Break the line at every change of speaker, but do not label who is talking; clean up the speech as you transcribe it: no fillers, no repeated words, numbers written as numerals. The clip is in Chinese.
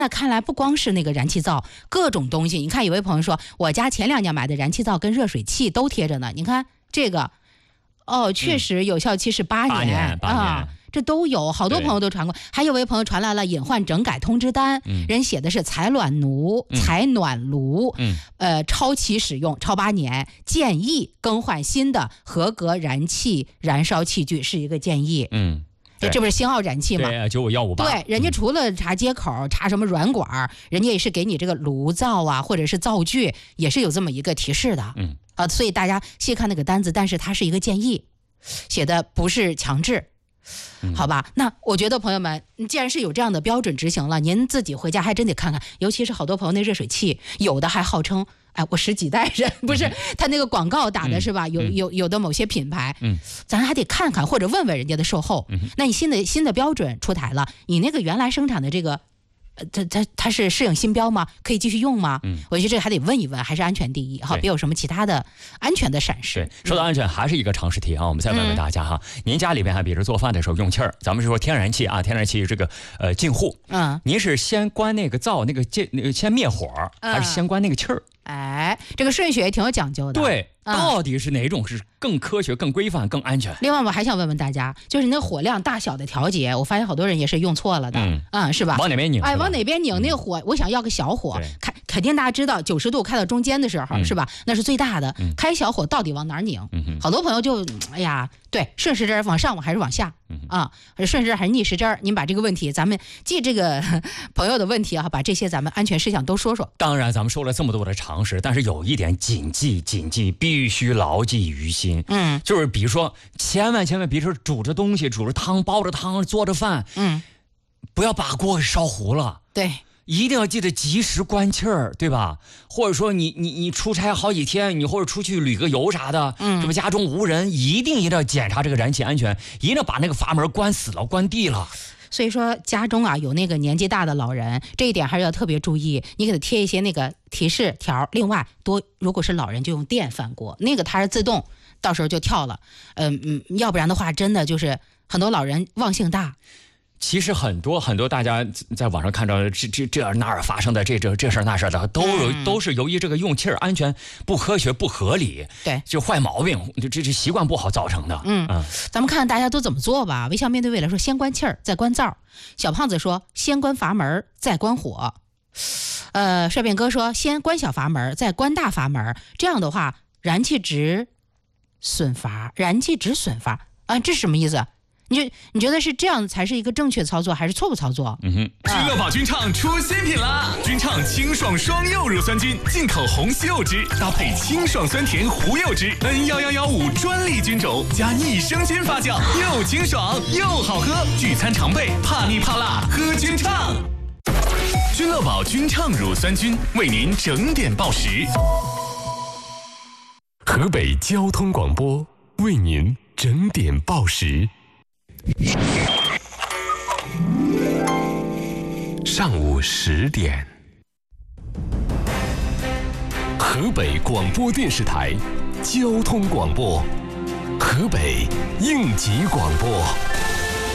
那看来不光是那个燃气灶，各种东西，你看有位朋友说，我家前2年买的燃气灶跟热水器都贴着呢。你看这个，确实有效期是8年啊。这都有，好多朋友都传过。还有位朋友传来了隐患整改通知单，人写的是采暖炉、超期使用，超8年，建议更换新的合格燃气燃烧器具，是一个建议。这不是星奥燃气吗？
对，95158。
对，人家除了查接口、查什么软管，人家也是给你这个炉灶啊，或者是灶具，也是有这么一个提示的。所以大家细看那个单子，但是它是一个建议，写的不是强制。好吧，那我觉得朋友们，既然是有这样的标准执行了，您自己回家还真得看看，尤其是好多朋友那热水器，有的还号称，我10几代人，不是他那个广告打的是吧？有的某些品牌，咱还得看看或者问问人家的售后。那你新的标准出台了，你那个原来生产的这个。它是适应新标吗？可以继续用吗？我觉得这个还得问一问，还是安全第一哈，别有什么其他的安全的闪失。
对，说到安全，还是一个常识题啊，我们再问问大家哈，您家里边还比如做饭的时候用气儿，咱们是说天然气啊，天然气这个进户，您是先关那个灶先灭火，还是先关那个气儿？
这个顺序也挺有讲究的。
对。到底是哪种是更科学、更规范、更安全？
另外，我还想问问大家，就是那火量大小的调节，我发现好多人也是用错了的，是吧？
往哪边拧？
往哪边拧？那个火，我想要个小火，肯定大家知道90度开到中间的时候，是吧？那是最大的。开小火到底往哪儿拧？好多朋友就，对，顺时针往上还是往下？顺时针还是逆时针？您把这个问题，咱们记这个朋友的问题啊，把这些咱们安全事项都说说。
当然，咱们说了这么多的常识，但是有一点谨记，必须牢记于心。就是比如说，千万，比如说煮着东西、煮着汤、煲着汤、做着饭，不要把锅给烧糊了。
对。
一定要记得及时关气儿，对吧？或者说你出差好几天，你或者出去旅个游啥的，这不家中无人，一定要检查这个燃气安全，一定要把那个阀门关死了、关闭了。
所以说家中有那个年纪大的老人，这一点还是要特别注意，你给他贴一些那个提示条。另外，如果是老人就用电饭锅，那个它是自动，到时候就跳了。要不然的话，真的就是很多老人忘性大。
其实很多大家在网上看到这那儿发生的这事儿那事儿的，都是由于这个用气儿安全不科学不合理，
对，
就坏毛病，这习惯不好造成的。
咱们看看大家都怎么做吧。微笑面对未来说先关气儿再关灶，小胖子说先关阀门再关火，帅变哥说先关小阀门再关大阀门，这样的话燃气值损阀这是什么意思？你觉得是这样才是一个正确操作，还是错误操作？
君乐宝君畅出新品啦！君畅清爽双柚乳酸菌，进口红西柚汁，搭配清爽酸甜胡柚汁 ，N1115专利菌种，加益生菌发酵，又清爽又好喝。聚餐常备，怕腻怕辣，喝君畅。君乐宝君畅乳酸菌为您整点报时。
河北交通广播为您整点报时。上午10点，河北广播电视台交通广播，河北应急广播。